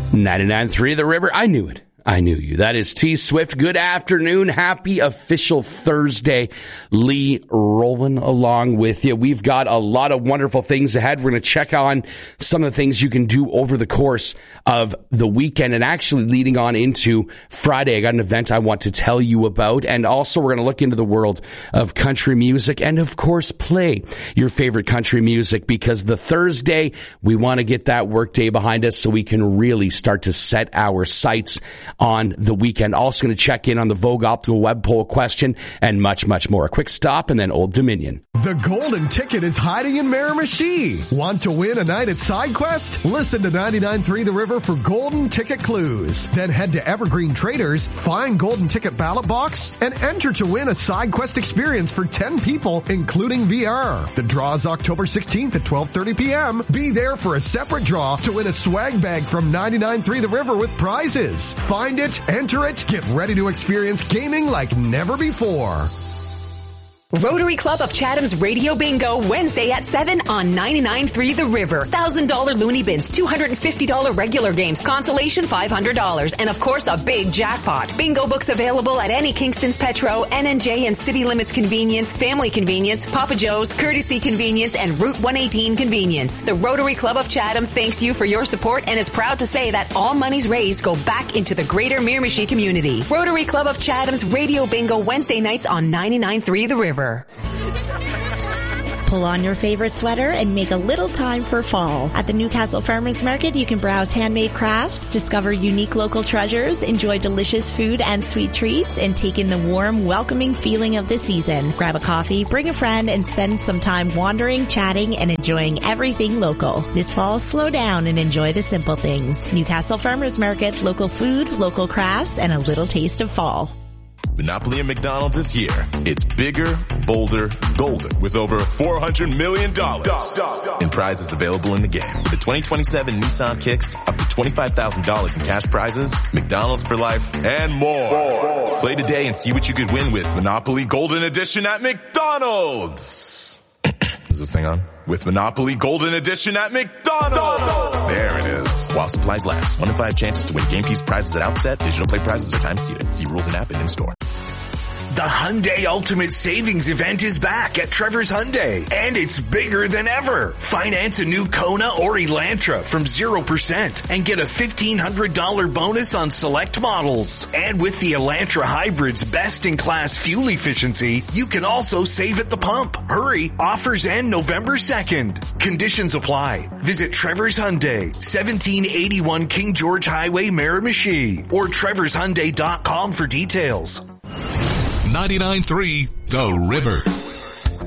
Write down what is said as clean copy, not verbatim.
99.3 The River. I knew it. I knew you. That is T Swift. Good afternoon. Happy official Thursday. Lee rolling along with you. We've got a lot of wonderful things ahead. We're going to check on some of the things you can do over the course of the weekend and actually leading on into Friday. I got an event I want to tell you about. And also we're going to look into the world of country music and of course play your favorite country music because the Thursday we want to get that work day behind us so we can really start to set our sights on the weekend. Also going to check in on the Vogue Optical Web Poll question and much, much more. A quick stop and then Old Dominion. The golden ticket is hiding in Miramichi. Want to win a night at SideQuest? Listen to 99.3 The River for golden ticket clues. Then head to Evergreen Traders, find golden ticket ballot box, and enter to win a SideQuest experience for 10 people, including VR. The draw is October 16th at 12:30 p.m. Be there for a separate draw to win a swag bag from 99.3 The River with prizes. Find it, enter it, get ready to experience gaming like never before. Rotary Club of Chatham's Radio Bingo, Wednesday at 7 on 99.3 The River. $1,000 loony bins, $250 regular games, consolation $500, and of course a big jackpot. Bingo books available at any Kingston's Petro, NNJ and City Limits Convenience, Family Convenience, Papa Joe's, Courtesy Convenience, and Route 118 Convenience. The Rotary Club of Chatham thanks you for your support and is proud to say that all monies raised go back into the greater Miramichi community. Rotary Club of Chatham's Radio Bingo, Wednesday nights on 99.3 The River. Pull on your favorite sweater and make a little time for fall. At the Newcastle Farmers Market, you can browse handmade crafts, discover unique local treasures, enjoy delicious food and sweet treats, and take in the warm, welcoming feeling of the season. Grab a coffee, bring a friend, and spend some time wandering, chatting, and enjoying everything local. This fall, slow down and enjoy the simple things. Newcastle Farmers Market, local food, local crafts, and a little taste of fall. Monopoly at McDonald's is here. It's bigger, bolder, golden with over $400 million in prizes available in the game. The 2027 Nissan Kicks, up to $25,000 in cash prizes, McDonald's for life, and more. Play today and see what you could win with Monopoly Golden Edition at McDonald's. Is this thing on? With Monopoly Golden Edition at McDonald's. There it is. While supplies last. 1 in 5 chances to win game piece prizes at outset. Digital play prizes are time seated. See rules and app and in store. The Hyundai Ultimate Savings Event is back at Trevor's Hyundai, and it's bigger than ever. Finance a new Kona or Elantra from 0% and get a $1,500 bonus on select models. And with the Elantra Hybrid's best-in-class fuel efficiency, you can also save at the pump. Hurry, offers end November 2nd. Conditions apply. Visit Trevor's Hyundai, 1781 King George Highway, Miramichi, or trevorshyundai.com for details. 99.3 The River.